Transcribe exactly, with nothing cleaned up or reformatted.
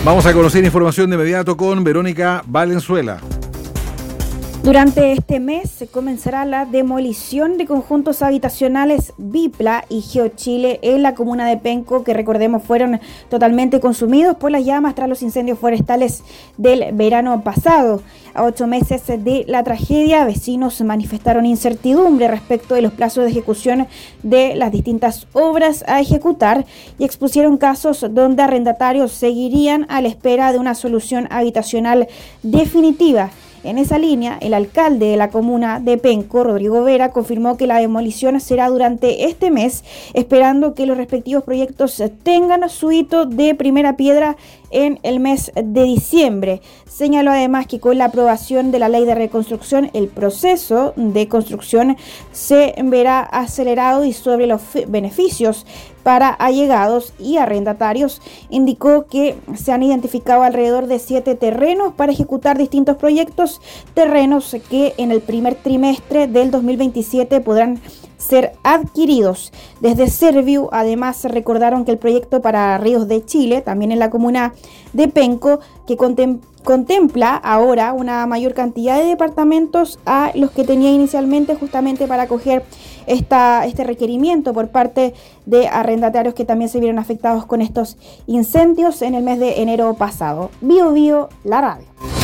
Vamos a conocer información de inmediato con Verónica Valenzuela. Durante este mes se comenzará la demolición de conjuntos habitacionales Bipla y GeoChile en la comuna de Penco, que recordemos fueron totalmente consumidos por las llamas tras los incendios forestales del verano pasado. A ocho meses de la tragedia, vecinos manifestaron incertidumbre respecto de los plazos de ejecución de las distintas obras a ejecutar y expusieron casos donde arrendatarios seguirían a la espera de una solución habitacional definitiva. En esa línea, el alcalde de la comuna de Penco, Rodrigo Vera, confirmó que la demolición será durante este mes, esperando que los respectivos proyectos tengan su hito de primera piedra en el mes de diciembre. Señaló además que con la aprobación de la ley de reconstrucción, el proceso de construcción se verá acelerado y sobre los beneficios para allegados y arrendatarios. Indicó que se han identificado alrededor de siete terrenos para ejecutar distintos proyectos, terrenos que en el primer trimestre del dos mil veintisiete podrán ser adquiridos. Desde Serviu, además, recordaron que el proyecto para Ríos de Chile, también en la comuna de Penco, que contem- contempla ahora una mayor cantidad de departamentos a los que tenía inicialmente, justamente para acoger esta, este requerimiento por parte de arrendatarios que también se vieron afectados con estos incendios en el mes de enero pasado. Bio Bio, la radio.